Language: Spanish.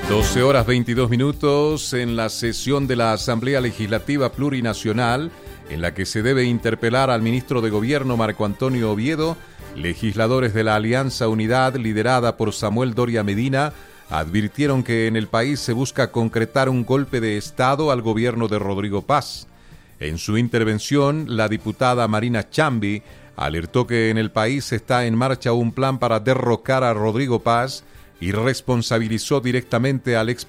12 horas 22 minutos en la sesión de la Asamblea Legislativa Plurinacional, en la que se debe interpelar al ministro de Gobierno Marco Antonio Oviedo. Legisladores de la Alianza Unidad, liderada por Samuel Doria Medina, advirtieron que en el país se busca concretar un golpe de Estado al gobierno de Rodrigo Paz. En su intervención, la diputada Marina Chambi alertó que en el país está en marcha un plan para derrocar a Rodrigo Paz y responsabilizó directamente al